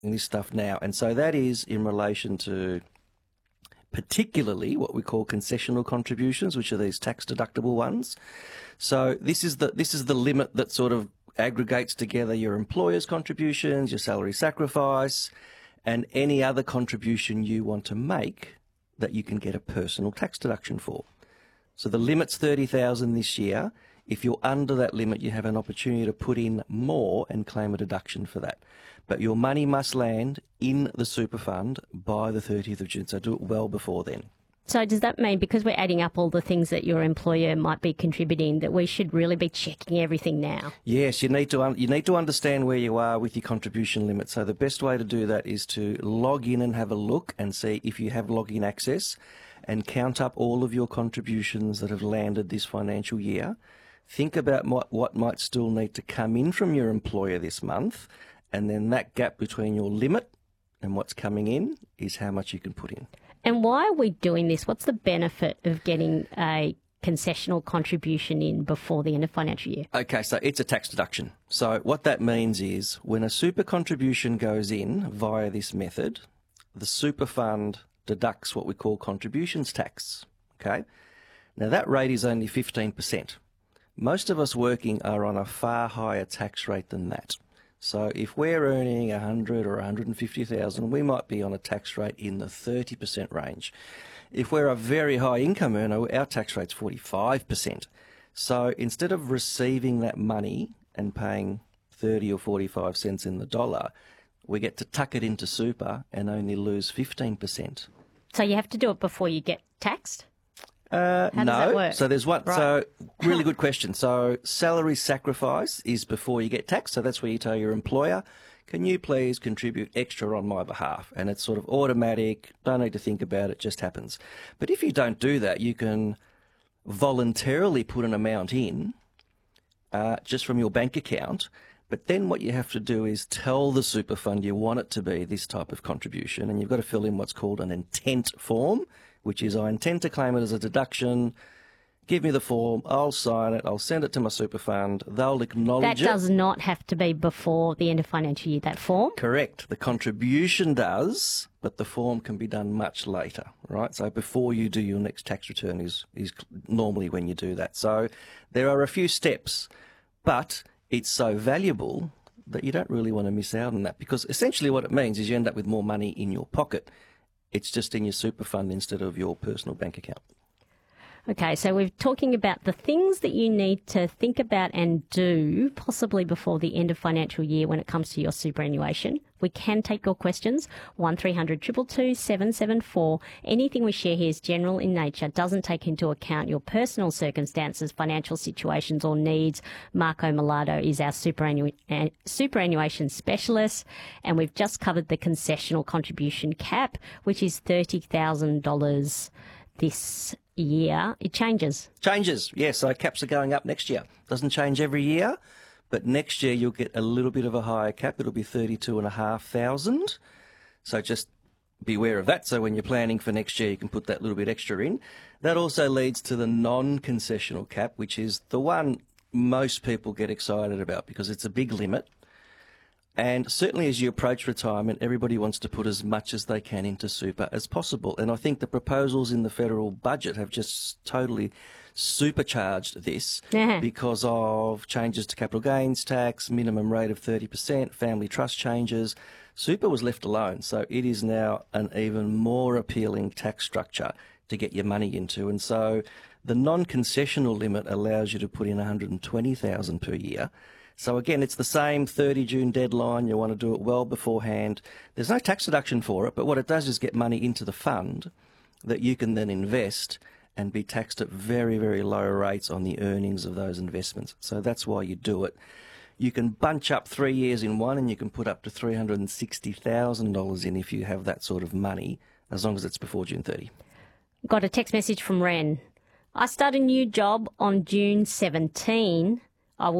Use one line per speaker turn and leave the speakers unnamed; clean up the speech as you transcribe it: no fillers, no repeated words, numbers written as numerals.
this stuff now. And so that is in relation to particularly what we call concessional contributions, which are these tax deductible ones. So this is the limit that sort of aggregates together your employer's contributions, your salary sacrifice, and any other contribution you want to make that you can get a personal tax deduction for. So the limit's $30,000 this year. If you're under that limit, you have an opportunity to put in more and claim a deduction for that. But your money must land in the super fund by the 30th of June, so do it well before then.
So does that mean, because we're adding up all the things that your employer might be contributing, that we should really be checking everything now?
Yes, you need to understand where you are with your contribution limit. So the best way to do that is to log in and have a look and see if you have login access and count up all of your contributions that have landed this financial year. Think about what might still need to come in from your employer this month, and then that gap between your limit and what's coming in is how much you can put in.
And why are we doing this? What's the benefit of getting a concessional contribution in before the end of financial year?
Okay, so it's a tax deduction. So what that means is when a super contribution goes in via this method, the super fund deducts what we call contributions tax. Okay, now that rate is only 15%. Most of us working are on a far higher tax rate than that. So if we're earning 100 or 150,000, we might be on a tax rate in the 30% range. If we're a very high income earner, our tax rate's 45%. So instead of receiving that money and paying 30 or 45 cents in the dollar, we get to tuck it into super and only lose 15%.
So you have to do it before you get taxed? How does that work?
So there's one.
Right.
So really good question. So salary sacrifice is before you get taxed. So that's where you tell your employer, can you please contribute extra on my behalf? And it's sort of automatic. Don't need to think about it. Just happens. But if you don't do that, you can voluntarily put an amount in just from your bank account. But then what you have to do is tell the super fund you want it to be this type of contribution, and you've got to fill in what's called an intent form, which is I intend to claim it as a deduction. Give me the form, I'll sign it, I'll send it to my super fund, they'll acknowledge it.
That does not have to be before the end of financial year, that form?
Correct. The contribution does, but the form can be done much later, right? So before you do your next tax return is normally when you do that. So there are a few steps, but it's so valuable that you don't really want to miss out on that, because essentially what it means is you end up with more money in your pocket. It's just in your super fund instead of your personal bank account.
Okay, so we're talking about the things that you need to think about and do possibly before the end of financial year when it comes to your superannuation. We can take your questions, 1300 222 774. Anything we share here is general in nature, doesn't take into account your personal circumstances, financial situations or needs. Marco Malado is our superannuation specialist, and we've just covered the concessional contribution cap, which is $30,000 this year. It changes.
Changes, yes. So caps are going up next year. Doesn't change every year, but next year you'll get a little bit of a higher cap. It'll be 32,500. So just beware of that. So when you're planning for next year, you can put that little bit extra in. That also leads to the non-concessional cap, which is the one most people get excited about because it's a big limit. And certainly as you approach retirement, everybody wants to put as much as they can into super as possible. And I think the proposals in the federal budget have just totally supercharged this because of changes to capital gains tax, minimum rate of 30%, family trust changes. Super was left alone. So it is now an even more appealing tax structure to get your money into. And so the non-concessional limit allows you to put in $120,000 per year. So again, it's the same 30 June deadline. You want to do it well beforehand. There's no tax deduction for it, but what it does is get money into the fund that you can then invest and be taxed at very, very low rates on the earnings of those investments. So that's why you do it. You can bunch up 3 years in one and you can put up to $360,000 in if you have that sort of money, as long as it's before June 30.
Got a text message from Ren. I start a new job on June 17.